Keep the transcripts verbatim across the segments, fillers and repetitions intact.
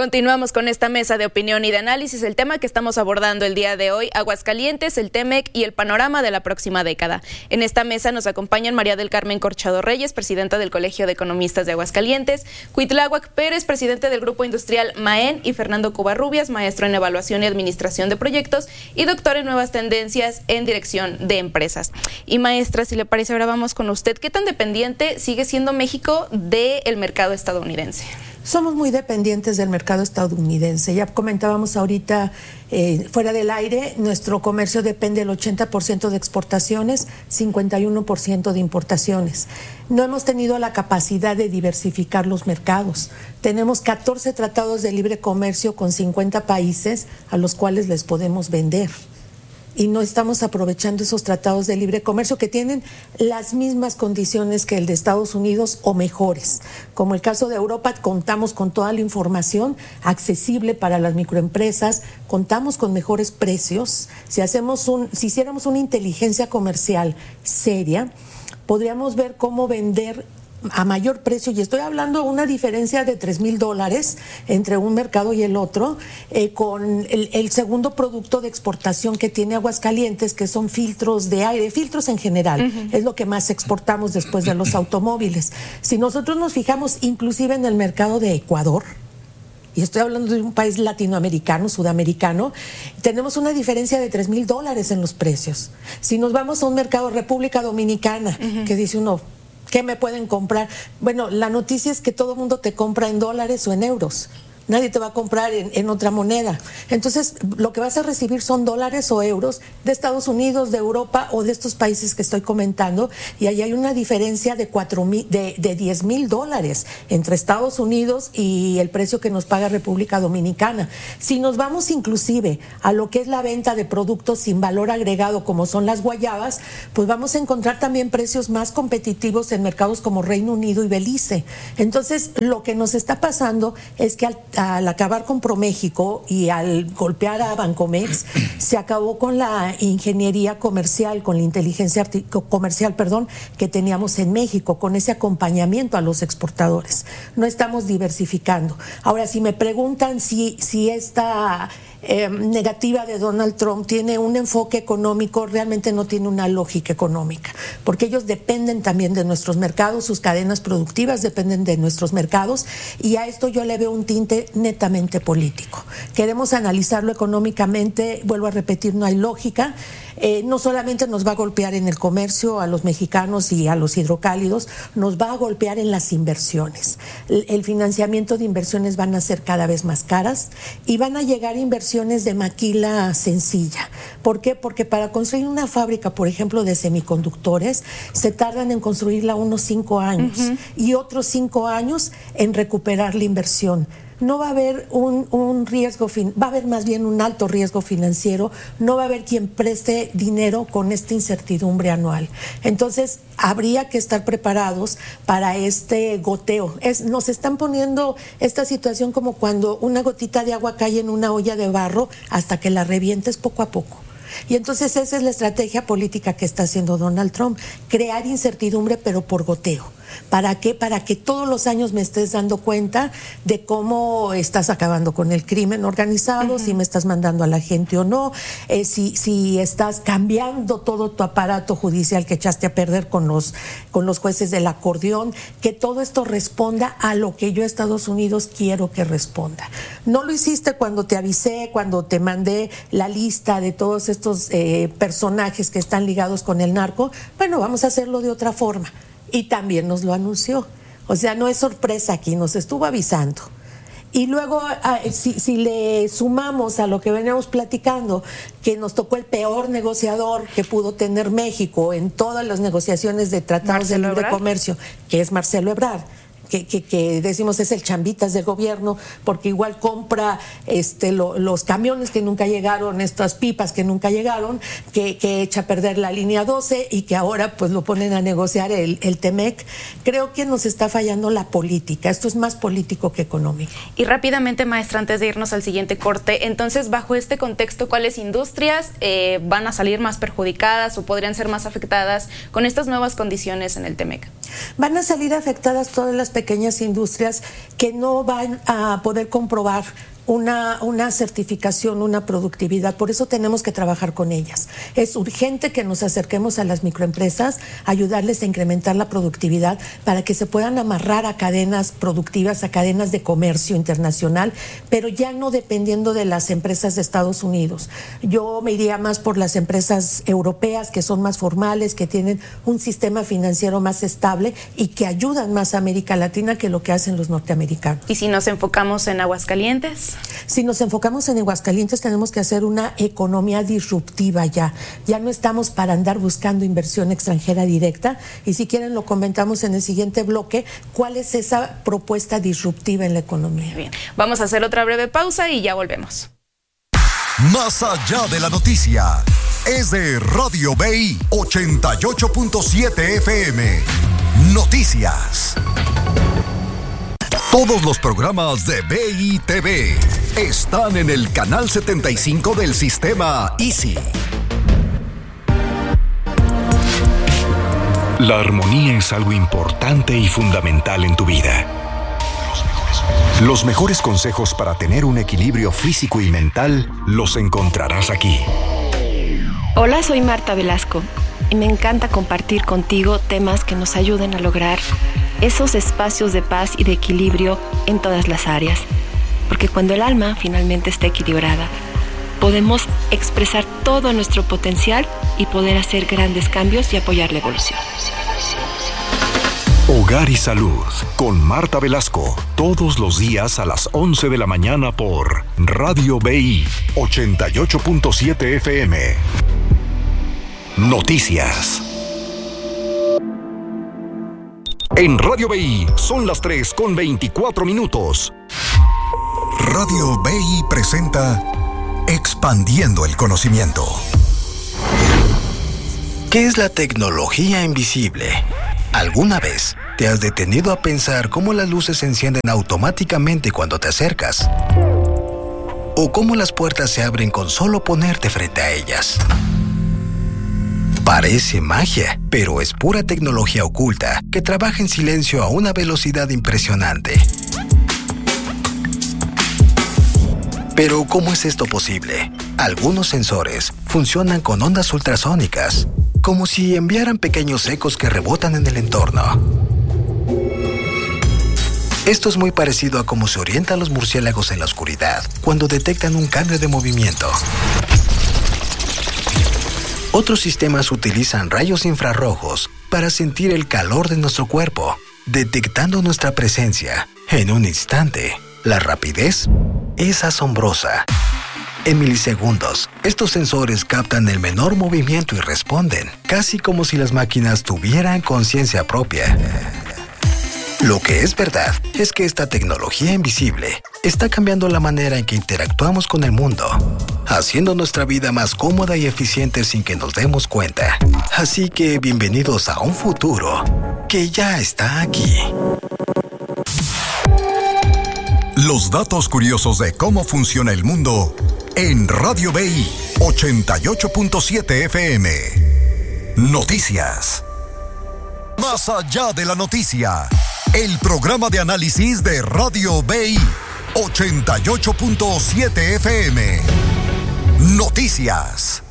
Continuamos con esta mesa de opinión y de análisis. El tema que estamos abordando el día de hoy, Aguascalientes, el T-MEC y el panorama de la próxima década. En esta mesa nos acompañan María del Carmen Corchado Reyes, presidenta del Colegio de Economistas de Aguascalientes, Cuitláhuac Pérez, presidente del Grupo Industrial Maén, y Fernando Covarrubias, maestro en Evaluación y Administración de Proyectos y doctor en Nuevas Tendencias en Dirección de Empresas. Y maestra, si le parece, ahora vamos con usted. ¿Qué tan dependiente sigue siendo México del mercado estadounidense? Somos muy dependientes del mercado estadounidense. Ya comentábamos ahorita eh, fuera del aire, nuestro comercio depende del ochenta por ciento de exportaciones, cincuenta y uno por ciento de importaciones. No hemos tenido la capacidad de diversificar los mercados. Tenemos catorce tratados de libre comercio con cincuenta países a los cuales les podemos vender. Y no estamos aprovechando esos tratados de libre comercio que tienen las mismas condiciones que el de Estados Unidos o mejores. Como el caso de Europa, contamos con toda la información accesible para las microempresas, contamos con mejores precios. Si hacemos un, si hiciéramos una inteligencia comercial seria, podríamos ver cómo vender a mayor precio, y estoy hablando de una diferencia de tres mil dólares entre un mercado y el otro, eh, con el, el segundo producto de exportación que tiene Aguascalientes, que son filtros de aire, filtros en general, uh-huh. Es lo que más exportamos después de los automóviles. Si nosotros nos fijamos inclusive en el mercado de Ecuador, y estoy hablando de un país latinoamericano, sudamericano, tenemos una diferencia de tres mil dólares en los precios. Si nos vamos a un mercado de República Dominicana, uh-huh. que dice uno, ¿qué me pueden comprar? Bueno, la noticia es que todo el mundo te compra en dólares o en euros. Nadie te va a comprar en, en otra moneda. Entonces, lo que vas a recibir son dólares o euros de Estados Unidos, de Europa o de estos países que estoy comentando. Y ahí hay una diferencia de cuatro mil, de, de diez mil dólares entre Estados Unidos y el precio que nos paga República Dominicana. Si nos vamos inclusive a lo que es la venta de productos sin valor agregado, como son las guayabas, pues vamos a encontrar también precios más competitivos en mercados como Reino Unido y Belice. Entonces, lo que nos está pasando es que al al acabar con ProMéxico y al golpear a Bancomex, se acabó con la ingeniería comercial, con la inteligencia comercial, perdón, que teníamos en México, con ese acompañamiento a los exportadores. No estamos diversificando. Ahora, si me preguntan si, si esta eh, negativa de Donald Trump tiene un enfoque económico, realmente no tiene una lógica económica, porque ellos dependen también de nuestros mercados, sus cadenas productivas dependen de nuestros mercados, y a esto yo le veo un tinte netamente político. Queremos analizarlo económicamente, vuelvo a repetir, no hay lógica. Eh, no solamente nos va a golpear en el comercio a los mexicanos y a los hidrocálidos, nos va a golpear en las inversiones. El, el financiamiento de inversiones van a ser cada vez más caras y van a llegar inversiones de maquila sencilla. ¿Por qué? Porque para construir una fábrica, por ejemplo, de semiconductores, se tardan en construirla unos cinco años uh-huh. y otros cinco años en recuperar la inversión. No va a haber un, un riesgo, fin, va a haber más bien un alto riesgo financiero, no va a haber quien preste dinero con esta incertidumbre anual. Entonces, habría que estar preparados para este goteo. Es, nos están poniendo esta situación como cuando una gotita de agua cae en una olla de barro hasta que la revientes poco a poco. Y entonces esa es la estrategia política que está haciendo Donald Trump, crear incertidumbre pero por goteo. ¿Para qué? Para que todos los años me estés dando cuenta de cómo estás acabando con el crimen organizado, uh-huh. si me estás mandando a la gente o no, eh, si, si estás cambiando todo tu aparato judicial que echaste a perder con los, con los jueces del acordeón, que todo esto responda a lo que yo, Estados Unidos, quiero que responda. No lo hiciste cuando te avisé, cuando te mandé la lista de todos estos eh, personajes que están ligados con el narco. Bueno, vamos a hacerlo de otra forma. Y también nos lo anunció. O sea, no es sorpresa aquí, nos estuvo avisando. Y luego, si, si le sumamos a lo que veníamos platicando, que nos tocó el peor negociador que pudo tener México en todas las negociaciones de tratados de libre comercio, que es Marcelo Ebrard, Que, que, que decimos es el chambitas del gobierno, porque igual compra este lo, los camiones que nunca llegaron, estas pipas que nunca llegaron, que, que echa a perder la línea doce y que ahora pues lo ponen a negociar el, el T-MEC. Creo que nos está fallando la política, esto es más político que económico. Y rápidamente, maestra, antes de irnos al siguiente corte, entonces bajo este contexto, ¿cuáles industrias eh, van a salir más perjudicadas o podrían ser más afectadas con estas nuevas condiciones en el T-MEC? Van a salir afectadas todas las pequeñas industrias que no van a poder comprobar Una, una certificación, una productividad. Por eso tenemos que trabajar con ellas. Es urgente que nos acerquemos a las microempresas, ayudarles a incrementar la productividad para que se puedan amarrar a cadenas productivas, a cadenas de comercio internacional, pero ya no dependiendo de las empresas de Estados Unidos. Yo me iría más por las empresas europeas, que son más formales, que tienen un sistema financiero más estable y que ayudan más a América Latina que lo que hacen los norteamericanos. ¿Y si nos enfocamos en Aguascalientes? Si nos enfocamos en Aguascalientes, tenemos que hacer una economía disruptiva ya. Ya no estamos para andar buscando inversión extranjera directa, y si quieren lo comentamos en el siguiente bloque, cuál es esa propuesta disruptiva en la economía. Bien, vamos a hacer otra breve pausa y ya volvemos. Más allá de la noticia, es de Radio B I ochenta y ocho punto siete F M. Noticias. Todos los programas de B I T V están en el canal setenta y cinco del sistema Easy. La armonía es algo importante y fundamental en tu vida. Los mejores consejos para tener un equilibrio físico y mental los encontrarás aquí. Hola, soy Marta Velasco y me encanta compartir contigo temas que nos ayuden a lograr esos espacios de paz y de equilibrio en todas las áreas. Porque cuando el alma finalmente está equilibrada, podemos expresar todo nuestro potencial y poder hacer grandes cambios y apoyar la evolución. Hogar y Salud con Marta Velasco, todos los días a las once de la mañana por Radio B I ochenta y ocho punto siete F M. Noticias. En Radio B I son las tres con veinticuatro minutos. Radio B I presenta Expandiendo el Conocimiento. ¿Qué es la tecnología invisible? ¿Alguna vez te has detenido a pensar cómo las luces se encienden automáticamente cuando te acercas? ¿O cómo las puertas se abren con solo ponerte frente a ellas? Parece magia, pero es pura tecnología oculta que trabaja en silencio a una velocidad impresionante. Pero ¿cómo es esto posible? Algunos sensores funcionan con ondas ultrasónicas, como si enviaran pequeños ecos que rebotan en el entorno. Esto es muy parecido a cómo se orientan los murciélagos en la oscuridad cuando detectan un cambio de movimiento. Otros sistemas utilizan rayos infrarrojos para sentir el calor de nuestro cuerpo, detectando nuestra presencia en un instante. La rapidez es asombrosa. En milisegundos, estos sensores captan el menor movimiento y responden, casi como si las máquinas tuvieran conciencia propia. Lo que es verdad es que esta tecnología invisible está cambiando la manera en que interactuamos con el mundo, haciendo nuestra vida más cómoda y eficiente sin que nos demos cuenta. Así que bienvenidos a un futuro que ya está aquí. Los datos curiosos de cómo funciona el mundo en Radio B I ochenta y ocho punto siete F M. Noticias. Más allá de la noticia, el programa de análisis de Radio B I ochenta y ocho punto siete F M. Noticias.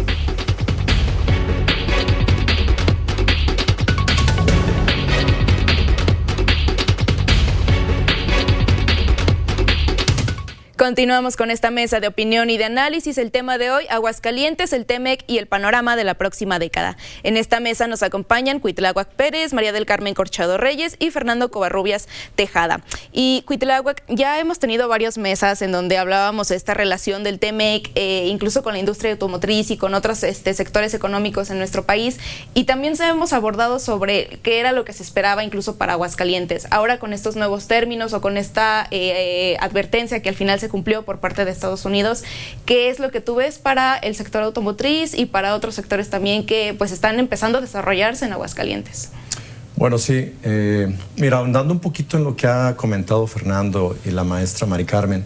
Continuamos con esta mesa de opinión y de análisis. El tema de hoy, Aguascalientes, el Temec y el panorama de la próxima década. En esta mesa nos acompañan Cuitláhuac Pérez, María del Carmen Corchado Reyes y Fernando Covarrubias Tejada. Y Cuitláhuac, ya hemos tenido varias mesas en donde hablábamos de esta relación del Temec, eh, incluso con la industria automotriz y con otros este, sectores económicos en nuestro país. Y también se hemos abordado sobre qué era lo que se esperaba incluso para Aguascalientes. Ahora con estos nuevos términos o con esta eh, advertencia que al final se cumplió por parte de Estados Unidos, ¿qué es lo que tú ves para el sector automotriz y para otros sectores también que pues están empezando a desarrollarse en Aguascalientes? Bueno, sí, eh, mira, ahondando un poquito en lo que ha comentado Fernando y la maestra Mari Carmen,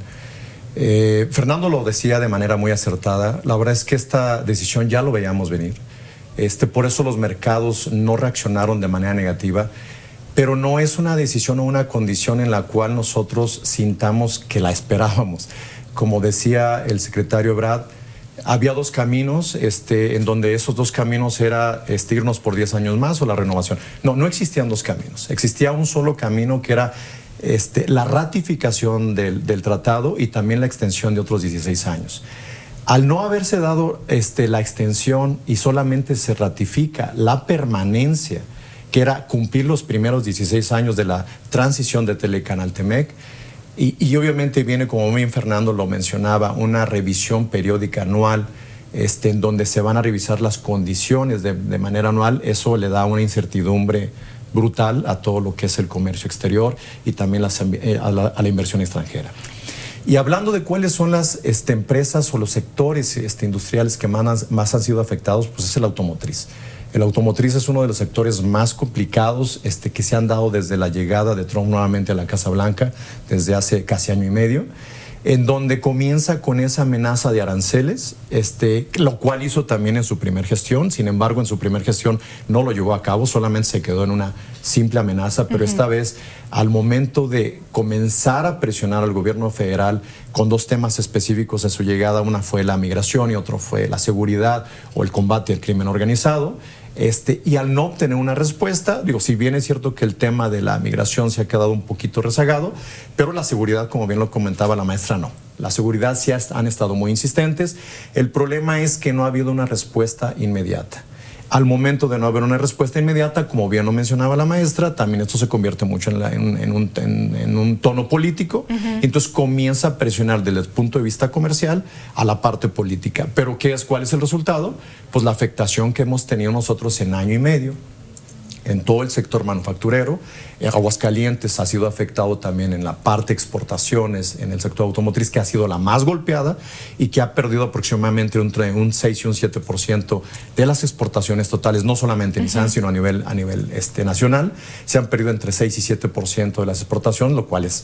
eh, Fernando lo decía de manera muy acertada. La verdad es que esta decisión ya lo veíamos venir. Este, por eso los mercados no reaccionaron de manera negativa, pero no es una decisión o una condición en la cual nosotros sintamos que la esperábamos. Como decía el secretario Ebrard, había dos caminos, este, en donde esos dos caminos era este, irnos por diez años más o la renovación. No, no existían dos caminos, existía un solo camino que era este, la ratificación del, del tratado y también la extensión de otros dieciséis años. Al no haberse dado este, la extensión y solamente se ratifica la permanencia, que era cumplir los primeros dieciséis años de la transición de Telecanal Temec, Y, y obviamente viene, como bien Fernando lo mencionaba, una revisión periódica anual este, en donde se van a revisar las condiciones de, de manera anual. Eso le da una incertidumbre brutal a todo lo que es el comercio exterior y también las, eh, a, la, a la inversión extranjera. Y hablando de cuáles son las este, empresas o los sectores este, industriales que más, más han sido afectados, pues es el automotriz. El automotriz es uno de los sectores más complicados este, que se han dado desde la llegada de Trump nuevamente a la Casa Blanca, desde hace casi año y medio, en donde comienza con esa amenaza de aranceles, este, lo cual hizo también en su primer gestión. Sin embargo, en su primer gestión no lo llevó a cabo, solamente se quedó en una simple amenaza, pero uh-huh. esta vez, al momento de comenzar a presionar al gobierno federal con dos temas específicos de su llegada, una fue la migración y otro fue la seguridad o el combate al crimen organizado, Este, y al no obtener una respuesta, digo, si bien es cierto que el tema de la migración se ha quedado un poquito rezagado, pero la seguridad, como bien lo comentaba la maestra, no. La seguridad sí han estado muy insistentes. El problema es que no ha habido una respuesta inmediata. Al momento de no haber una respuesta inmediata, como bien lo mencionaba la maestra, también esto se convierte mucho en, la, en, en, un, en, en un tono político. Uh-huh. Entonces comienza a presionar desde el punto de vista comercial a la parte política. ¿Pero qué es? ¿Cuál es el resultado? Pues la afectación que hemos tenido nosotros en año y medio en todo el sector manufacturero. Aguascalientes ha sido afectado también en la parte exportaciones, en el sector automotriz, que ha sido la más golpeada y que ha perdido aproximadamente entre un seis y un siete por ciento de las exportaciones totales, no solamente en Nissan, uh-huh. sino a nivel, a nivel este, nacional. Se han perdido entre seis y siete por ciento de las exportaciones, lo cual es